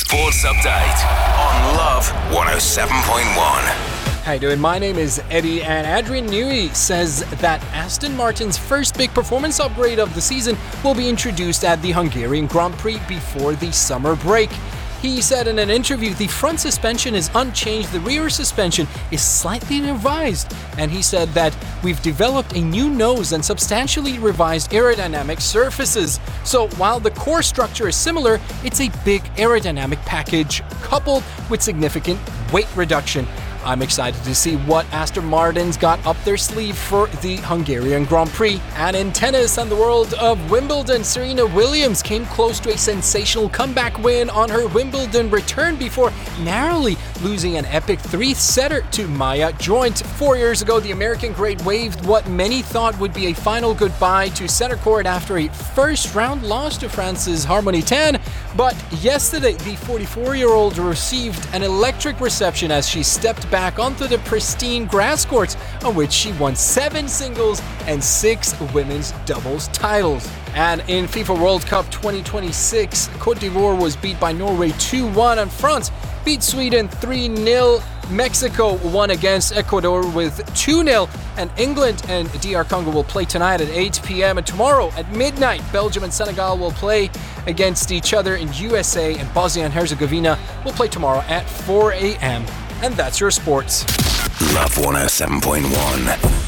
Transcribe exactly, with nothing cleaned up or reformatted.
Sports Update on Love one oh seven point one. How you doing? My name is Eddie, and Adrian Newey says that Aston Martin's first big performance upgrade of the season will be introduced at the Hungarian Grand Prix before the summer break. He said in an interview the front suspension is unchanged, the rear suspension is slightly revised, and he said that we've developed a new nose and substantially revised aerodynamic surfaces. So while the core structure is similar, it's a big aerodynamic package coupled with significant weight reduction. I'm excited to see what Aston Martin's got up their sleeve for the Hungarian Grand Prix. And in tennis and the world of Wimbledon, Serena Williams came close to a sensational comeback win on her Wimbledon return before narrowly losing an epic three-setter to Maya Joint. Four years ago, the American great waved what many thought would be a final goodbye to center court after a first-round loss to France's Harmony Tan. But yesterday, the forty-four-year-old received an electric reception as she stepped back onto the pristine grass courts on which she won seven singles and six women's doubles titles. And in FIFA World Cup twenty twenty-six, Côte d'Ivoire was beat by Norway two one, and France beat Sweden three nil. Mexico won against Ecuador with two nil, and England and D R Congo will play tonight at eight p.m. and tomorrow at midnight, Belgium and Senegal will play against each other in U S A, and Bosnia and Herzegovina will play tomorrow at four a.m. And that's your sports. Love one oh seven point one.